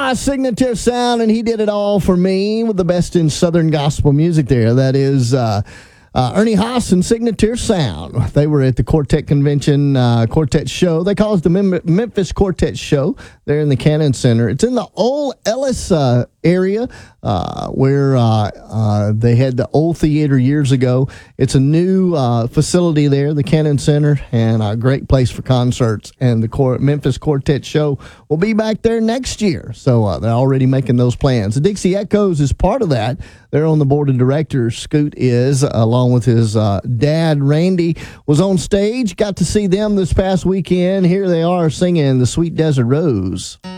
Haas, Signature Sound, and he did it all for me with the best in Southern gospel music there. That is Ernie Haas and Signature Sound. They were at the Quartet Convention Quartet Show. They call it the Memphis Quartet Show. They're in the Cannon Center. It's in the old Ellis area where they had the old theater years ago. It's a new facility there, the Cannon Center, and a great place for concerts. And the Memphis Quartet Show will be back there next year. So they're already making those plans. The Dixie Echoes is part of that. They're on the board of directors. Scoot is, along with his dad, Randy, was on stage. Got to see them this past weekend. Here they are singing The Sweet Desert Rose.